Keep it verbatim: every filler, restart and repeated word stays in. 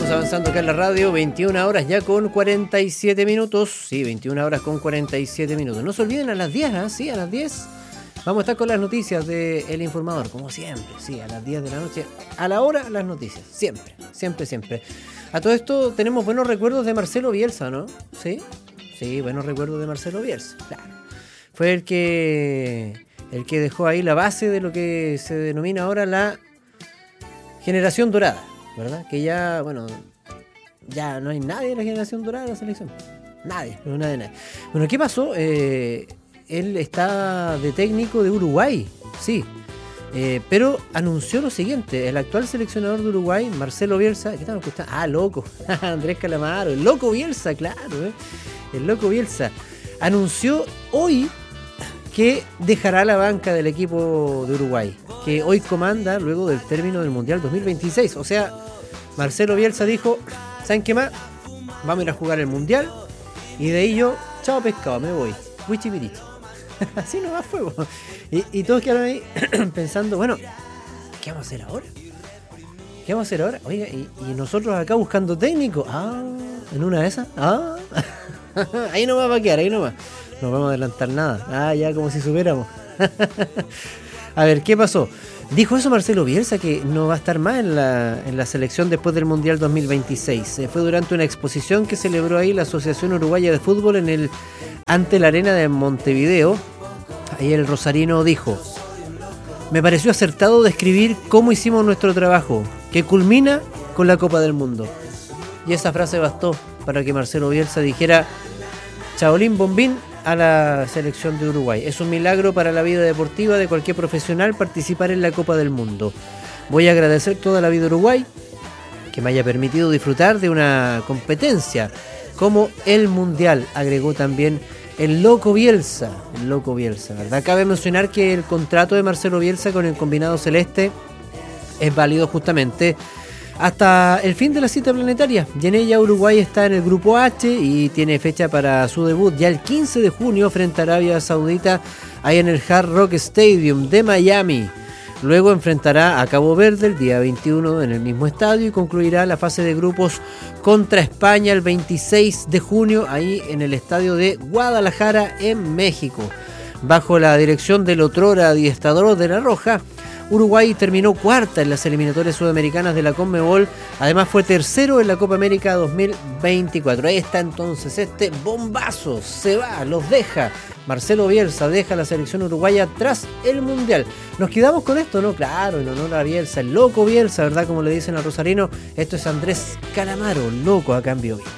Vamos avanzando acá en la radio, veintiuna horas ya con cuarenta y siete minutos. Sí, veintiuna horas con cuarenta y siete minutos. No se olviden, a las diez, ¿eh? Sí, a las diez. Vamos a estar con las noticias de El Informador, como siempre. Sí, a las diez de la noche. A la hora, las noticias. Siempre, siempre, siempre. A todo esto tenemos buenos recuerdos de Marcelo Bielsa, ¿no? Sí, sí, buenos recuerdos de Marcelo Bielsa, claro. Fue el que, el que dejó ahí la base de lo que se denomina ahora la generación dorada, ¿verdad? Que ya, bueno, ya no hay nadie de la generación dorada de la selección. Nadie, no nadie, nadie. Bueno, ¿qué pasó? Eh, él está de técnico de Uruguay, sí. Eh, pero anunció lo siguiente: el actual seleccionador de Uruguay, Marcelo Bielsa, ¿qué estamos escuchando? Ah, loco, Andrés Calamaro, el loco Bielsa, claro, ¿eh? El loco Bielsa anunció hoy que dejará la banca del equipo de Uruguay, que hoy comanda luego del término del Mundial dos mil veintiséis. O sea, Marcelo Bielsa dijo, ¿saben qué más? Vamos a ir a jugar el Mundial y de ahí yo, chao pescado, me voy. Wichipirichi. Así nomás fue. Y, y todos quedaron ahí pensando, bueno, ¿qué vamos a hacer ahora? ¿Qué vamos a hacer ahora? Oiga, y, y nosotros acá buscando técnico. Ah, en una de esas. Ah, ahí nomás va a quedar, ahí nomás. No vamos a adelantar nada. Ah, ya como si supiéramos. A ver, ¿qué pasó? Dijo eso Marcelo Bielsa, que no va a estar más en la, en la selección después del Mundial dos mil veintiséis. Eh, fue durante una exposición que celebró ahí la Asociación Uruguaya de Fútbol en el ante la Arena de Montevideo. Ahí el rosarino dijo: me pareció acertado describir cómo hicimos nuestro trabajo, que culmina con la Copa del Mundo. Y esa frase bastó para que Marcelo Bielsa dijera: chaolín bombín a la selección de Uruguay. Es un milagro para la vida deportiva de cualquier profesional participar en la Copa del Mundo. Voy a agradecer toda la vida a Uruguay que me haya permitido disfrutar de una competencia como el Mundial, agregó también el loco Bielsa, el loco Bielsa, ¿verdad? Cabe mencionar que el contrato de Marcelo Bielsa con el combinado celeste es válido justamente hasta el fin de la cita planetaria, y en ella Uruguay está en el grupo H y tiene fecha para su debut ya el quince de junio frente a Arabia Saudita, ahí en el Hard Rock Stadium de Miami. Luego enfrentará a Cabo Verde el día veintiuno en el mismo estadio y concluirá la fase de grupos contra España el veintiséis de junio ahí en el estadio de Guadalajara en México. Bajo la dirección del otrora adiestrador de La Roja, Uruguay terminó cuarta en las eliminatorias sudamericanas de la Conmebol. Además fue tercero en la Copa América dos mil veinticuatro. Ahí está entonces este bombazo. Se va, los deja. Marcelo Bielsa deja la selección uruguaya tras el Mundial. ¿Nos quedamos con esto? No, claro, en honor a Bielsa, el loco Bielsa, ¿verdad? Como le dicen al rosarino, esto es Andrés Calamaro, loco a cambio.